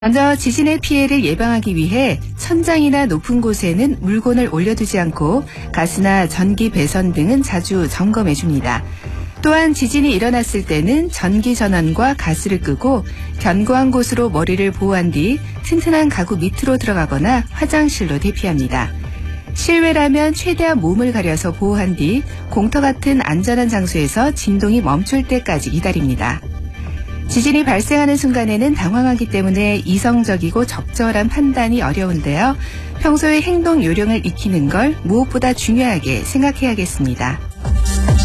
먼저 지진의 피해를 예방하기 위해 천장이나 높은 곳에는 물건을 올려두지 않고 가스나 전기 배선 등은 자주 점검해 줍니다. 또한 지진이 일어났을 때는 전기 전원과 가스를 끄고 견고한 곳으로 머리를 보호한 뒤 튼튼한 가구 밑으로 들어가거나 화장실로 대피합니다. 실외라면 최대한 몸을 가려서 보호한 뒤 공터 같은 안전한 장소에서 진동이 멈출 때까지 기다립니다. 지진이 발생하는 순간에는 당황하기 때문에 이성적이고 적절한 판단이 어려운데요. 평소에 행동 요령을 익히는 걸 무엇보다 중요하게 생각해야겠습니다.